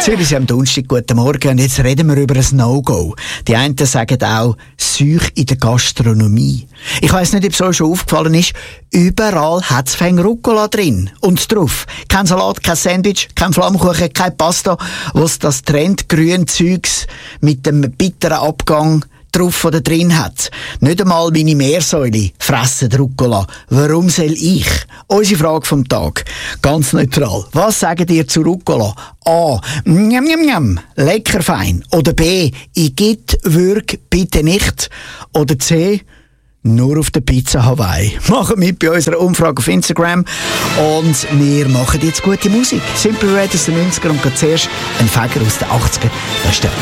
Zürich ist am Donnerstag. Guten Morgen. Und jetzt reden wir über ein No-Go. Die einen sagen auch Seuch in der Gastronomie. Ich weiss nicht, ob es euch schon aufgefallen ist. Überall hat es Rucola drin. Und drauf. Kein Salat, kein Sandwich, kein Flammkuchen, kein Pasta. Was das trendgrüne Zeugs mit dem bitteren Abgang drauf oder drin hat. Nicht einmal meine Meersäule fressen Rucola. Warum soll ich? Unsere Frage vom Tag. Ganz neutral. Was sagt ihr zu Rucola? A. Njam, njam, njam. Lecker fein. Oder B. Igitt, würg, bitte nicht. Oder C. Nur auf der Pizza Hawaii. Machen mit bei unserer Umfrage auf Instagram. Und wir machen jetzt gute Musik. Simple Red aus den 90er und zuerst ein Fäger aus den 80er. Das ist der